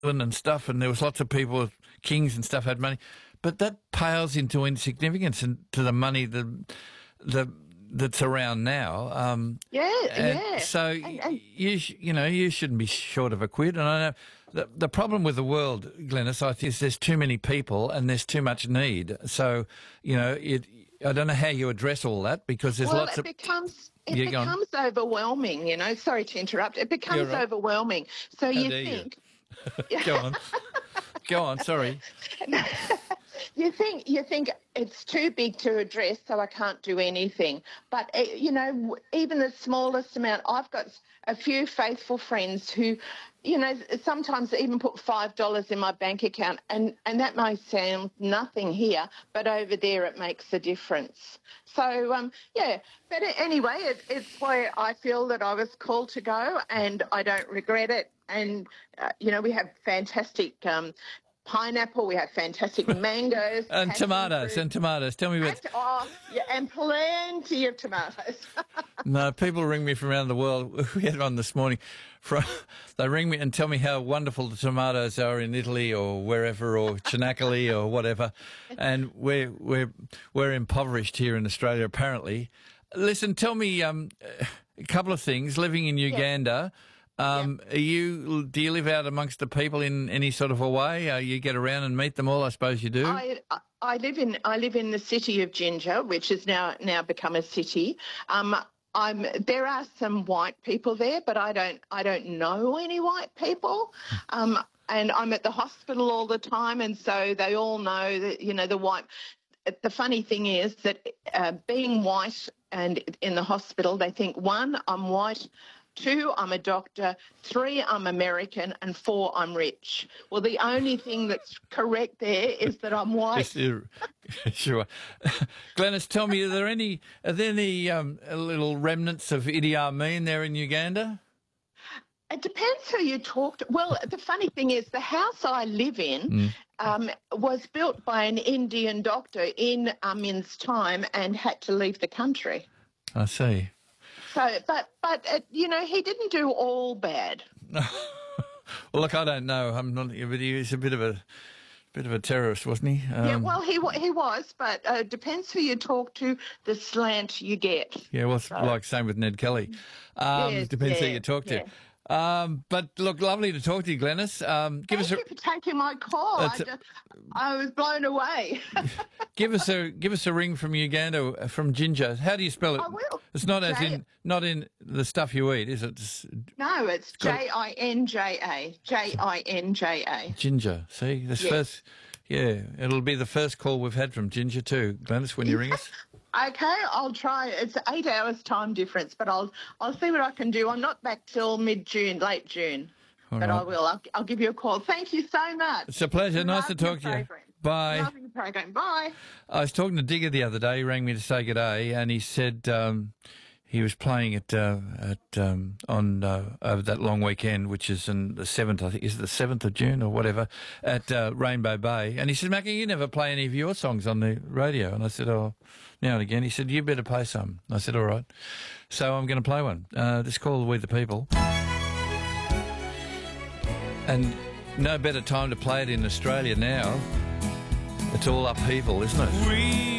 and stuff, and there was lots of people, kings and stuff, had money, but that pales into insignificance and to the money that's around now. So you shouldn't be short of a quid. And I know the problem with the world, Glenys, I think, is there's too many people and there's too much need. So I don't know how you address all that, because there's lots of. It becomes overwhelming, Sorry to interrupt. It becomes overwhelming. So you think. Go on. Sorry. You think it's too big to address, so I can't do anything. But even the smallest amount. I've got a few faithful friends who, sometimes even put $5 in my bank account, and that may sound nothing here, but over there it makes a difference. So, but anyway, it's where I feel that I was called to go, and I don't regret it. And, we have fantastic pineapple, we have fantastic mangoes. and tomatoes. Tell me about... and plenty of tomatoes. No, people ring me from around the world. We had one this morning. They ring me and tell me how wonderful the tomatoes are in Italy or wherever, or Chinacoli or whatever. And we're impoverished here in Australia, apparently. Listen, tell me a couple of things. Living in Uganda, do you live out amongst the people in any sort of a way? You get around and meet them all, I suppose you do. I live in the city of Ginger, which has now become a city. There are some white people there, but I don't know any white people. And I'm at the hospital all the time, and so they all know that the white. The funny thing is that being white and in the hospital, they think 1, I'm white. 2, I'm a doctor. 3, I'm American. And 4, I'm rich. Well, the only thing that's correct there is that I'm white. Sure. Glenys, tell me, are there any little remnants of Idi Amin there in Uganda? It depends who you talk to. Well, the funny thing is the house I live in was built by an Indian doctor in Amin's time and had to leave the country. I see. So, but he didn't do all bad. Well, look, I don't know. I'm not. But he was a bit of a terrorist, wasn't he? Well, he was, but depends who you talk to, the slant you get. Yeah, well, like same with Ned Kelly. Depends who you talk to. But look, lovely to talk to you, Glenys. Thank you for taking my call. I was blown away. Give us a ring from Uganda, from Ginger. How do you spell it? I will. It's not not in the stuff you eat, is it? No, it's Jinja. Jinja. Ginger. See, this first. Yeah, it'll be the first call we've had from Ginger too, Glenys, when you ring us. Okay, I'll try. It's 8 hours time difference, but I'll see what I can do. I'm not back till mid-June, late June, but I will. I'll give you a call. Thank you so much. It's a pleasure. Nice to talk to you. Bye. Love your program. Bye. I was talking to Digger the other day. He rang me to say good day, and he said he was playing over that long weekend, which is on the 7th, I think, is it the 7th of June or whatever, at Rainbow Bay. And he said, Mackie, you never play any of your songs on the radio. And I said, oh, now and again. He said, you better play some. I said, all right. So I'm going to play one. This called We the People. And no better time to play it in Australia now. It's all upheaval, isn't it?